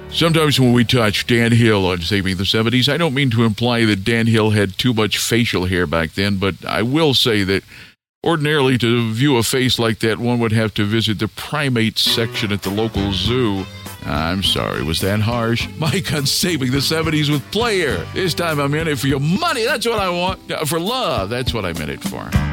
Sometimes when we touch Dan Hill on Saving the 70s, I don't mean to imply that Dan Hill had too much facial hair back then, but I will say that ordinarily to view a face like that, one would have to visit the primates section at the local zoo. I'm sorry, was that harsh? Mike on Saving the 70s with Player. This time I'm in it for your money. That's what I want. For love, that's what I'm in it for.